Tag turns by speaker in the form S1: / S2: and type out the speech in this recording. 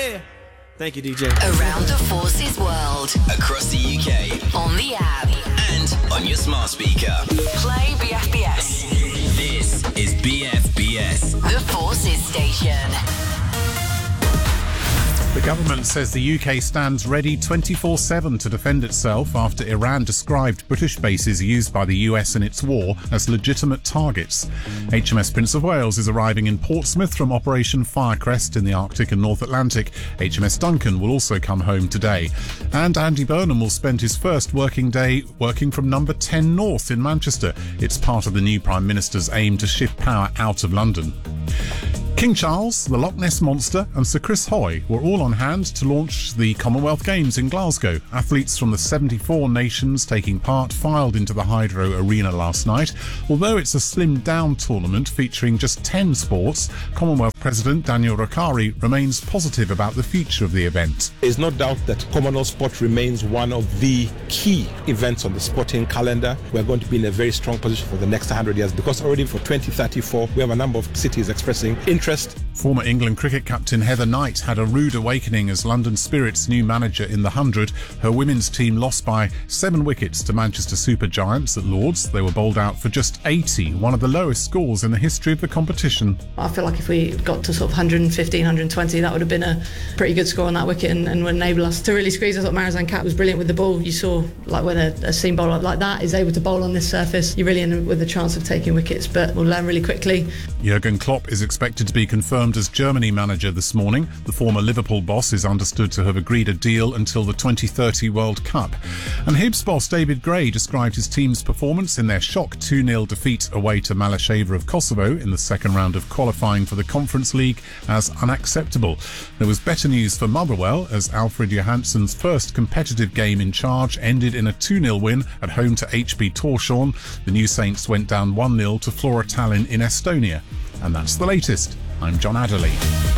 S1: Yeah. Thank you, DJ.
S2: Around the Forces world.
S3: Across the UK.
S2: On the app.
S3: And on your smart speaker.
S2: Play BFBS.
S3: This is BFBS.
S2: The Forces station.
S4: The government says the UK stands ready 24/7 to defend itself after Iran described British bases used by the US in its war as legitimate targets. HMS Prince of Wales is arriving in Portsmouth from Operation Firecrest in the Arctic and North Atlantic. HMS Duncan will also come home today. And Andy Burnham will spend his first working day working from number 10 North in Manchester. It's part of the new Prime Minister's aim to shift power out of London. King Charles, the Loch Ness Monster and Sir Chris Hoy were all on hand to launch the Commonwealth Games in Glasgow. Athletes from the 74 nations taking part filed into the Hydro Arena last night. Although it's a slimmed-down tournament featuring just 10 sports, Commonwealth President Daniel Ricari remains positive about the future of the event.
S5: There's no doubt that Commonwealth Sport remains one of the key events on the sporting calendar. We're going to be in a very strong position for the next 100 years because already for 2034 we have a number of cities expressing interest.
S4: Former England cricket captain Heather Knight had a rude awakening as London Spirit's new manager in the 100. Her women's team lost by 7 wickets to Manchester Super Giants at Lords. They were bowled out for just 80, one of the lowest scores in the history of the competition.
S6: I feel like if we got to sort of 115, 120, that would have been a pretty good score on that wicket and would enable us to really squeeze. I thought Marizanne Kapp was brilliant with the ball. You saw like when a seam bowler like that is able to bowl on this surface, you're really in with a chance of taking wickets, but we'll learn really quickly.
S4: Jurgen Klopp is expected to be confirmed as Germany manager this morning. The former Liverpool boss is understood to have agreed a deal until the 2030 World Cup. And Hibs boss David Gray described his team's performance in their shock 2-0 defeat away to Malasheva of Kosovo in the second round of qualifying for the Conference League as unacceptable. There was better news for Motherwell as Alfred Johansson's first competitive game in charge ended in a 2-0 win at home to HB Tórshavn. The New Saints went down 1-0 to Flora Tallinn in Estonia. And that's the latest. I'm John Adderley.